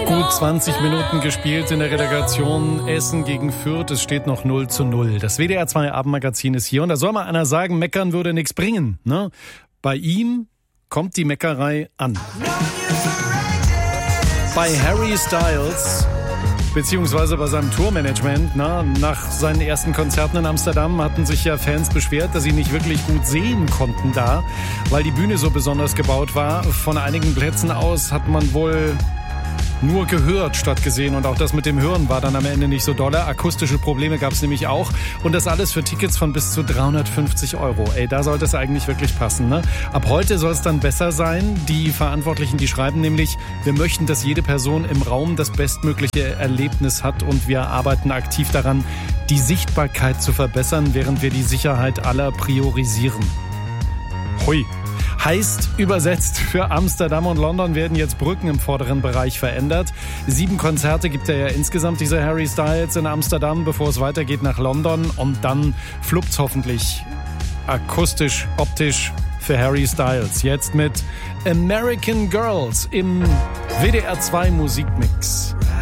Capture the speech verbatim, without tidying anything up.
Gut zwanzig Minuten gespielt in der Relegation Essen gegen Fürth. Es steht noch null zu null. Das W D R zwei Abendmagazin ist hier. Und da soll mal einer sagen, meckern würde nichts bringen. Ne? Bei ihm kommt die Meckerei an. Bei Harry Styles, beziehungsweise bei seinem Tourmanagement, na, nach seinen ersten Konzerten in Amsterdam hatten sich ja Fans beschwert, dass sie nicht wirklich gut sehen konnten da, weil die Bühne so besonders gebaut war. Von einigen Plätzen aus hat man wohl nur gehört statt gesehen, und auch das mit dem Hören war dann am Ende nicht so dolle. Akustische Probleme gab es nämlich auch, und das alles für Tickets von bis zu dreihundertfünfzig Euro. Ey, da sollte es eigentlich wirklich passen, ne? Ab heute soll es dann besser sein. Die Verantwortlichen, die schreiben nämlich, wir möchten, dass jede Person im Raum das bestmögliche Erlebnis hat, und wir arbeiten aktiv daran, die Sichtbarkeit zu verbessern, während wir die Sicherheit aller priorisieren. Hui. Heißt übersetzt, für Amsterdam und London werden jetzt Brücken im vorderen Bereich verändert. Sieben Konzerte gibt er ja insgesamt, dieser Harry Styles, in Amsterdam, bevor es weitergeht nach London. Und dann fluppt's hoffentlich akustisch, optisch für Harry Styles. Jetzt mit American Girls im W D R zwei Musikmix.